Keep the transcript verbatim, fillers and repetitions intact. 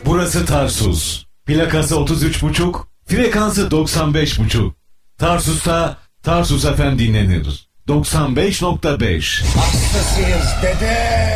Burası Tarsus. Plakası otuz üç buçuk, frekansı doksan beş buçuk. Tarsus'ta Tarsus F M dinlenir. doksan beş nokta beş. Hastasıyız dede.